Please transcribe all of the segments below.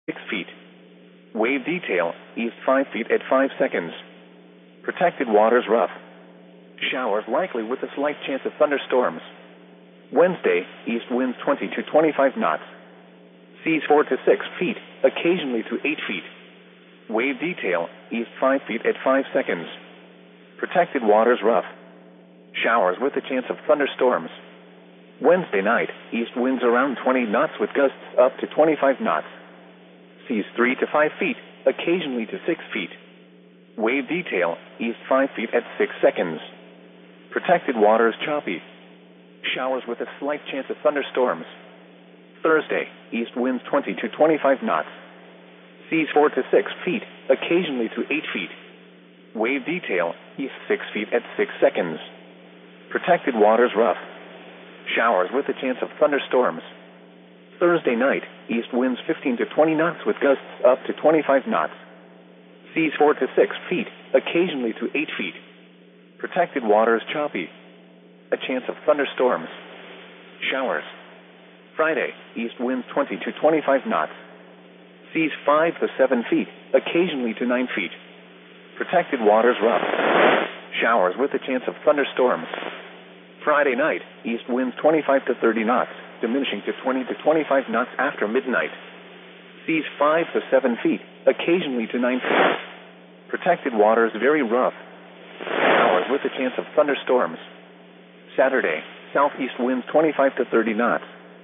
6 feet. Wave detail, east 5 feet at 5 seconds. Protected waters rough. Showers likely with a slight chance of thunderstorms. Wednesday, east winds 20 to 25 knots. Seas 4 to 6 feet, occasionally to 8 feet. Wave detail, east 5 feet at 5 seconds. Protected waters rough. Showers with a chance of thunderstorms. Wednesday night, east winds around 20 knots with gusts up to 25 knots. Seas 3 to 5 feet, occasionally to 6 feet. Wave detail, east 5 feet at 6 seconds. Protected waters choppy. Showers with a slight chance of thunderstorms. Thursday, east winds 20 to 25 knots. Seas 4 to 6 feet, occasionally to 8 feet. Wave detail, east 6 feet at 6 seconds. Protected waters rough. Showers with a chance of thunderstorms. Thursday night, east winds 15 to 20 knots with gusts up to 25 knots. Seas 4 to 6 feet, occasionally to 8 feet. Protected waters choppy. A chance of thunderstorms. Showers. Friday, east winds 20 to 25 knots. Seas 5 to 7 feet, occasionally to 9 feet. Protected waters rough. Showers with a chance of thunderstorms. Friday night, east winds 25 to 30 knots, diminishing to 20 to 25 knots after midnight. Seas 5 to 7 feet, occasionally to 9 feet. Protected waters very rough. Showers with a chance of thunderstorms. Saturday, southeast winds 25 to 30 knots.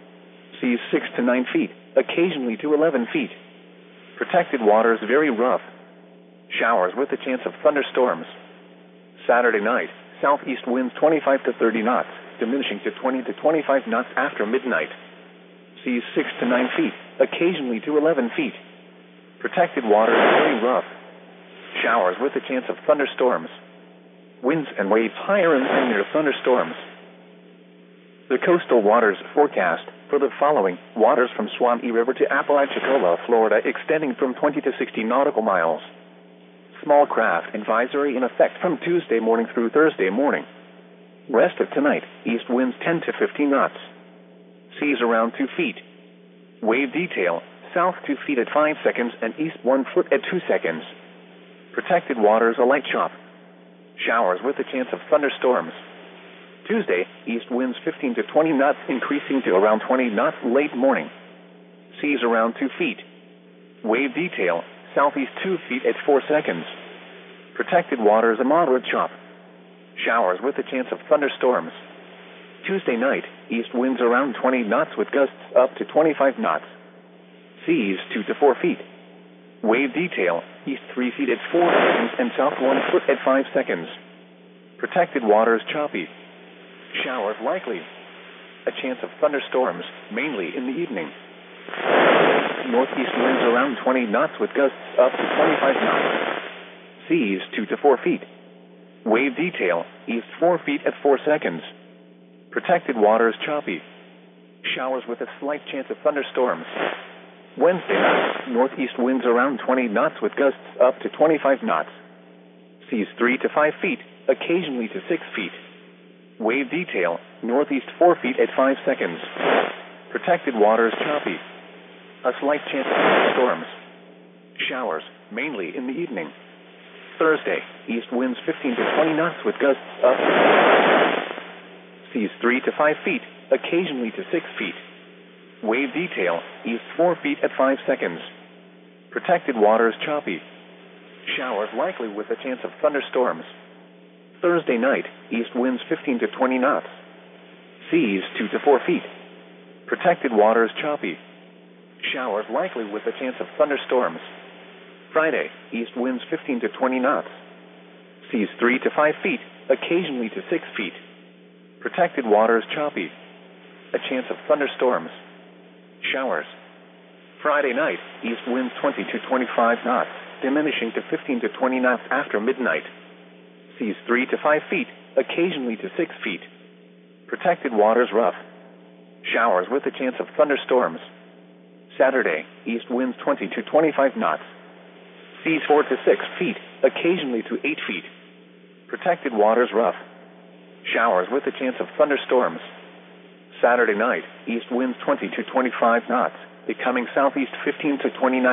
Seas 6 to 9 feet, occasionally to 11 feet. Protected waters very rough. Showers with a chance of thunderstorms. Saturday night, southeast winds 25 to 30 knots, diminishing to 20 to 25 knots after midnight. Seas 6 to 9 feet, occasionally to 11 feet. Protected waters very rough. Showers with a chance of thunderstorms. Winds and waves higher and near thunderstorms. The coastal waters forecast for the following: waters from Suwannee River to Apalachicola, Florida, extending from 20 to 60 nautical miles. Small craft advisory in effect from Tuesday morning through Thursday morning. Rest of tonight, east winds 10 to 15 knots. Seas around 2 feet. Wave detail, south 2 feet at 5 seconds and east 1 foot at 2 seconds. Protected waters a light chop. Showers with a chance of thunderstorms. Tuesday, east winds 15 to 20 knots, increasing to around 20 knots late morning. Seas around 2 feet. Wave detail, southeast 2 feet at 4 seconds. Protected waters a moderate chop. Showers with a chance of thunderstorms. Tuesday night, east winds around 20 knots with gusts up to 25 knots. Seas 2 to 4 feet. Wave detail, east 3 feet at 4 seconds and south 1 foot at 5 seconds. Protected waters choppy. Showers likely. A chance of thunderstorms, mainly in the evening. Northeast winds around 20 knots with gusts up to 25 knots. Seas 2 to 4 feet. Wave detail, east 4 feet at 4 seconds. Protected waters choppy. Showers with a slight chance of thunderstorms. Wednesday night, northeast winds around 20 knots with gusts up to 25 knots. Seas 3 to 5 feet, occasionally to 6 feet. Wave detail, northeast 4 feet at 5 seconds. Protected waters choppy. A slight chance of thunderstorms. Showers, mainly in the evening. Thursday, east winds 15 to 20 knots with gusts up to 25. Seas 3 to 5 feet, occasionally to 6 feet. Wave detail, east 4 feet at 5 seconds. Protected waters choppy. Showers likely with a chance of thunderstorms. Thursday night, east winds 15 to 20 knots. Seas 2 to 4 feet. Protected waters choppy. Showers likely with a chance of thunderstorms. Friday, east winds 15 to 20 knots. Seas 3 to 5 feet, occasionally to 6 feet. Protected waters choppy. A chance of thunderstorms. Showers. Friday night, east winds 20 to 25 knots, diminishing to 15 to 20 knots after midnight. Seas 3 to 5 feet, occasionally to 6 feet. Protected waters rough. Showers with a chance of thunderstorms. Saturday, east winds 20 to 25 knots. Seas 4 to 6 feet, occasionally to 8 feet. Protected waters rough. Showers with a chance of thunderstorms. Saturday night, east winds 20 to 25 knots, becoming southeast 15 to 29